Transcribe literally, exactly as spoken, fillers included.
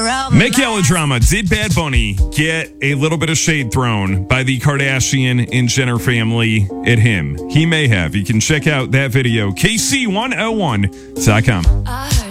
Melodrama. Did Bad Bunny get a little bit of shade thrown by the Kardashian and Jenner family at him? He may have. You can check out that video, K C one oh one dot com.